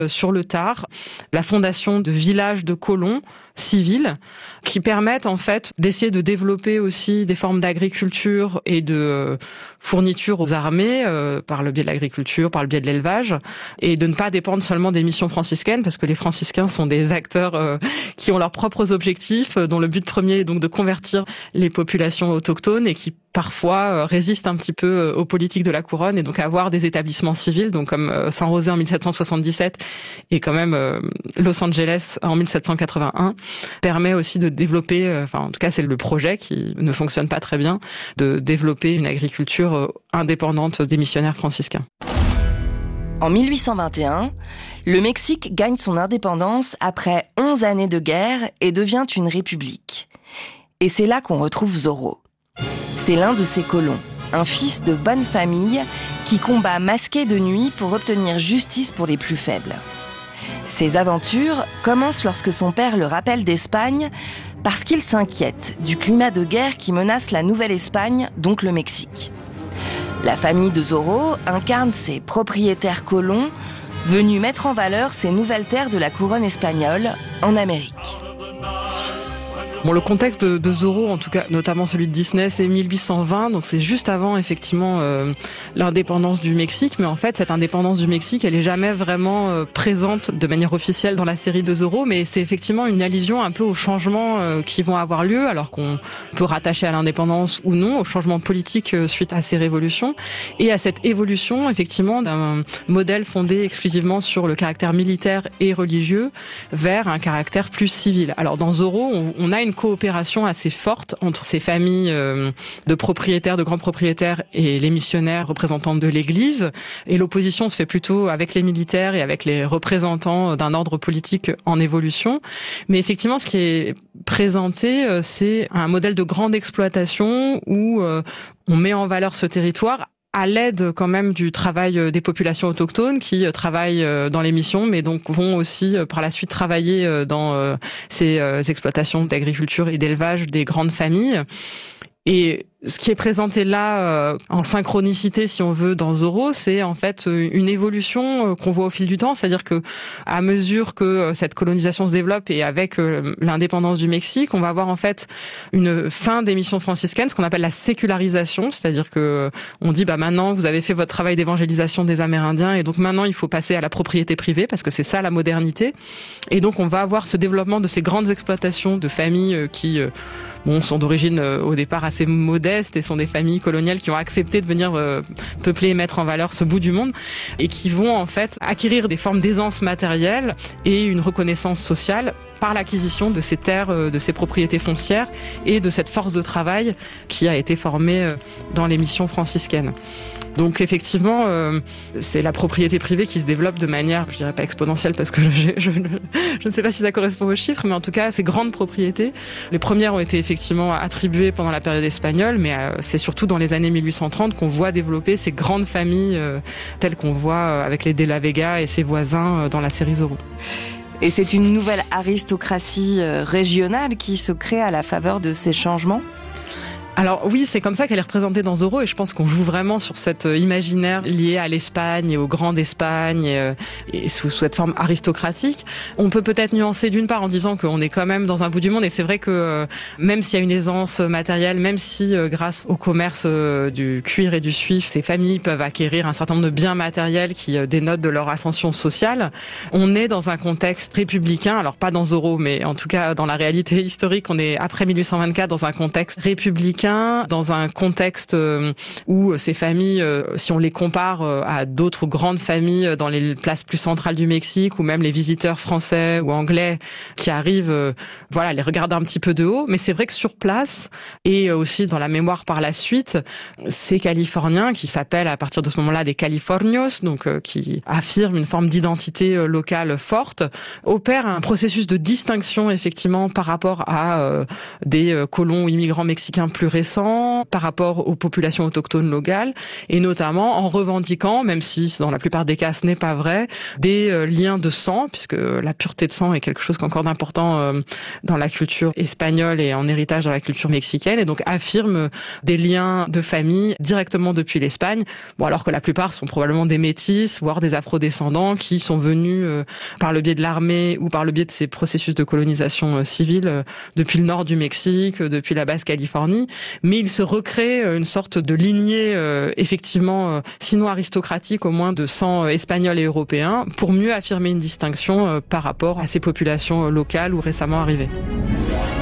sur le tard la fondation de villages de colons civils qui permettent en fait d'essayer de développer aussi des formes d'agriculture et de fourniture aux armées par le biais de l'agriculture, par le biais de l'élevage, et de ne pas dépendre seulement des missions franciscaines, parce que les franciscains sont des acteurs qui ont leurs propres objectifs, dont le but premier est donc de convertir les populations autochtones et qui parfois résistent un petit peu aux politiques de la couronne, et donc avoir des établissements civils, donc comme San José en 1777 et quand même Los Angeles en 1781, permet aussi de développer, en tout cas c'est le projet qui ne fonctionne pas très bien, de développer une agriculture indépendante des missionnaires franciscains. En 1821, le Mexique gagne son indépendance après 11 années de guerre et devient une république. Et c'est là qu'on retrouve Zorro. C'est l'un de ses colons, un fils de bonne famille qui combat masqué de nuit pour obtenir justice pour les plus faibles. Ses aventures commencent lorsque son père le rappelle d'Espagne parce qu'il s'inquiète du climat de guerre qui menace la Nouvelle-Espagne, donc le Mexique. La famille de Zorro incarne ces propriétaires colons venus mettre en valeur ces nouvelles terres de la couronne espagnole en Amérique. Bon, le contexte de Zorro, en tout cas, notamment celui de Disney, c'est 1820, donc c'est juste avant, effectivement, l'indépendance du Mexique. Mais en fait, cette indépendance du Mexique, elle est jamais vraiment présente de manière officielle dans la série de Zorro, mais c'est effectivement une allusion un peu aux changements qui vont avoir lieu, alors qu'on peut rattacher à l'indépendance ou non, aux changements politiques suite à ces révolutions, et à cette évolution, effectivement, d'un modèle fondé exclusivement sur le caractère militaire et religieux vers un caractère plus civil. Alors, dans Zorro, on a une coopération assez forte entre ces familles de propriétaires, de grands propriétaires et les missionnaires représentants de l'Église. Et l'opposition se fait plutôt avec les militaires et avec les représentants d'un ordre politique en évolution. Mais effectivement, ce qui est présenté, c'est un modèle de grande exploitation où on met en valeur ce territoire à l'aide quand même du travail des populations autochtones qui travaillent dans les missions, mais donc vont aussi par la suite travailler dans ces exploitations d'agriculture et d'élevage des grandes familles. Et ce qui est présenté là en synchronicité, si on veut, dans Zorro, c'est en fait une évolution qu'on voit au fil du temps, c'est-à-dire que à mesure que cette colonisation se développe et avec l'indépendance du Mexique, on va avoir en fait une fin des missions franciscaines, ce qu'on appelle la sécularisation, c'est-à-dire que on dit maintenant vous avez fait votre travail d'évangélisation des Amérindiens et donc maintenant il faut passer à la propriété privée parce que c'est ça la modernité. Et donc on va avoir ce développement de ces grandes exploitations de familles qui sont d'origine au départ assez modeste et sont des familles coloniales qui ont accepté de venir peupler et mettre en valeur ce bout du monde et qui vont en fait acquérir des formes d'aisance matérielle et une reconnaissance sociale par l'acquisition de ces terres, de ces propriétés foncières et de cette force de travail qui a été formée dans les missions franciscaines. Donc effectivement, c'est la propriété privée qui se développe de manière, je dirais pas exponentielle parce que je ne sais pas si ça correspond aux chiffres, mais en tout cas, ces grandes propriétés, les premières ont été effectivement attribuées pendant la période espagnole, mais c'est surtout dans les années 1830 qu'on voit développer ces grandes familles telles qu'on voit avec les De la Vega et ses voisins dans la série Zorro. Et c'est une nouvelle aristocratie régionale qui se crée à la faveur de ces changements ? Alors oui, c'est comme ça qu'elle est représentée dans Zorro et je pense qu'on joue vraiment sur cet imaginaire lié à l'Espagne et au Grand d'Espagne et sous cette forme aristocratique. On peut peut-être nuancer d'une part en disant qu'on est quand même dans un bout du monde et c'est vrai que même s'il y a une aisance matérielle, même si grâce au commerce du cuir et du suif, ces familles peuvent acquérir un certain nombre de biens matériels qui dénotent de leur ascension sociale, on est dans un contexte républicain, alors pas dans Zorro mais en tout cas dans la réalité historique, on est après 1824 dans un contexte républicain, dans un contexte où ces familles, si on les compare à d'autres grandes familles dans les places plus centrales du Mexique, ou même les visiteurs français ou anglais qui arrivent, les regardent un petit peu de haut. Mais c'est vrai que sur place, et aussi dans la mémoire par la suite, ces Californiens, qui s'appellent à partir de ce moment-là des Californios, donc qui affirment une forme d'identité locale forte, opèrent un processus de distinction effectivement par rapport à des colons ou immigrants mexicains plus récent par rapport aux populations autochtones locales, et notamment en revendiquant, même si dans la plupart des cas ce n'est pas vrai, des liens de sang, puisque la pureté de sang est quelque chose qu'encore d'important dans la culture espagnole et en héritage dans la culture mexicaine, et donc affirme des liens de famille directement depuis l'Espagne, alors que la plupart sont probablement des métis, voire des afrodescendants qui sont venus par le biais de l'armée ou par le biais de ces processus de colonisation civile depuis le nord du Mexique, depuis la Basse-Californie, mais il se recrée une sorte de lignée effectivement sinon aristocratique, au moins de sang espagnol et européen, pour mieux affirmer une distinction par rapport à ces populations locales ou récemment arrivées.